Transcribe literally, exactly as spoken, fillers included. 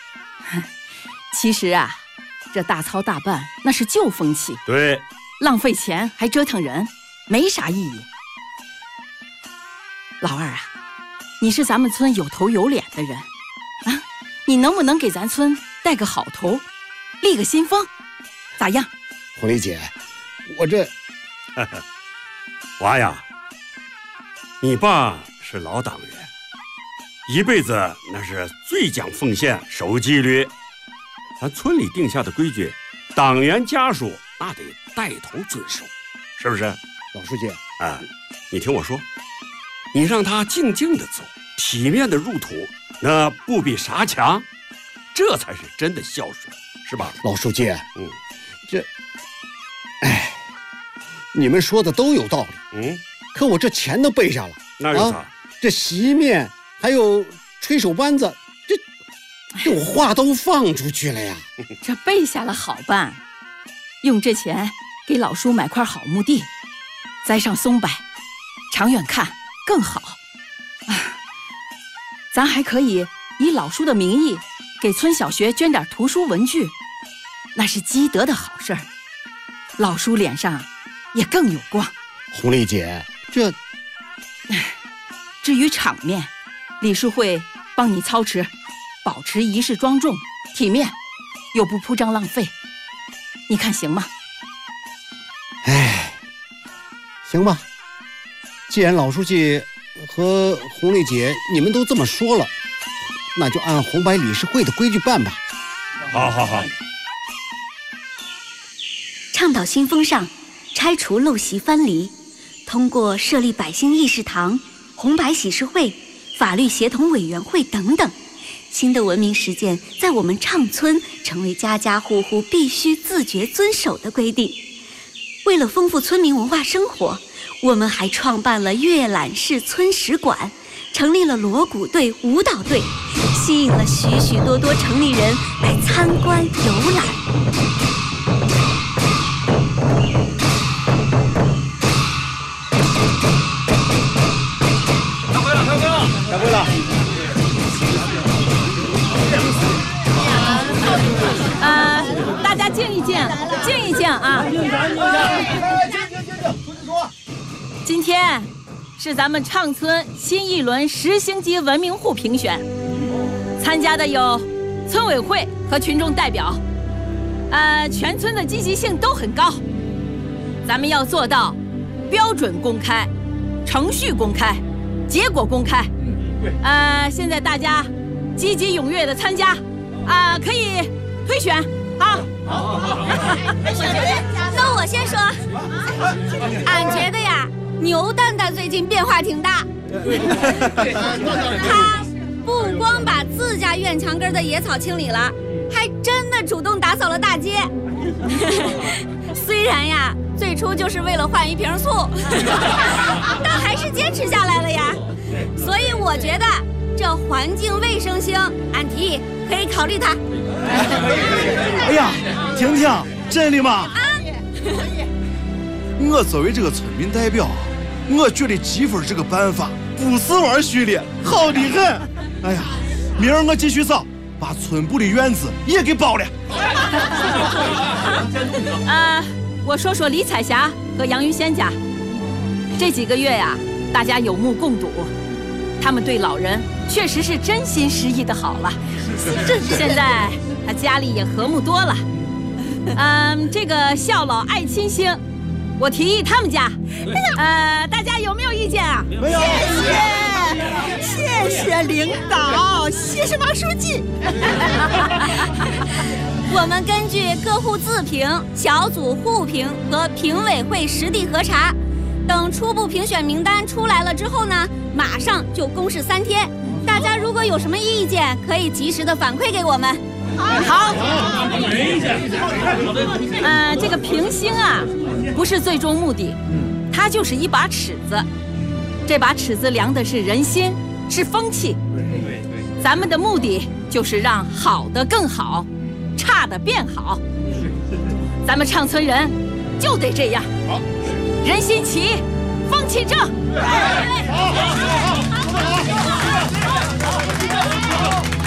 其实啊，这大操大办那是旧风气， 对， 浪费钱还折腾人，没啥意义。老二啊，你是咱们村有头有脸的人啊，你能不能给咱村带个好头，立个新风，咋样？ 红丽姐，我这娃呀，你爸是老党员，一辈子那是最讲奉献、守纪律。咱村里定下的规矩，党员家属那得带头遵守，是不是？ 老书记， 啊，你听我说，你让他静静的走，体面的入土，那不比啥强？这才是真的孝顺，是吧？ 老书记， 嗯， 这，哎，你们说的都有道理， 嗯， 可我这钱都备上了， 那有啥？ 啊、这洗衣面还有吹手扳子，这这我话都放出去了呀。 这备下了好办，用这钱给老叔买块好墓地，栽上松柏，长远看更好。啊，咱还可以以老叔的名义给村小学捐点图书文具，那是积德的好事儿，老叔脸上也更有光。 红丽姐，这， 至于场面，理事会帮你操持，保持仪式庄重体面，又不铺张浪费，你看行吗？ 哎，行吧，既然老书记和红丽姐你们都这么说了，那就按红白理事会的规矩办吧。 好好好。 倡导新风尚，拆除陋习藩篱，通过设立百姓议事堂、红白喜事会、法律协同委员会等等，新的文明实践在我们畅村成为家家户户必须自觉遵守的规定。为了丰富村民文化生活，我们还创办了阅览室村史馆，成立了锣鼓队、舞蹈队，吸引了许许多多城里人来参观游览。 开会了，开会了， 开会了。 呃，大家静一静，静一静啊！今天是咱们畅村新一轮十星级文明户评选，参加的有村委会和群众代表，呃，全村的积极性都很高。咱们要做到标准公开、程序公开、结果公开。呃，现在大家积极踊跃的参加，啊、呃，可以推选啊。 那我先说，俺觉得呀，牛蛋蛋最近变化挺大。他不光把自家院墙根的野草清理了，还真的主动打扫了大街。虽然呀，最初就是为了换一瓶醋，但还是坚持下来了呀。所以我觉得这环境卫生星，俺提议可以考虑它。 哎呀，婷婷，真的吗？ 啊， 我作为这个村民代表，我觉得积分这个办法不是玩虚的，好的很。哎呀，明儿我继续扫，把村部的院子也给包了。 呃，我说说李彩霞和杨玉仙家，这几个月呀，大家有目共睹，他们对老人确实是真心实意的好了。现在他家里也和睦多了。嗯，这个孝老爱亲星，我提议他们家，呃，大家有没有意见啊？ 没有。 谢谢领导，谢谢王书记。 我们根据各户自评、小组互评和评委会实地核查，等初步评选名单出来了之后呢，马上就公示三天。大家如果有什么意见，可以及时的反馈给我们。 好。呃，这个评星啊，不是最终目的，它就是一把尺子。这把尺子量的是人心，是风气。咱们的目的就是让好的更好，差的变好。咱们畅村人就得这样，人心齐，风气正。 好好好好好好好好好好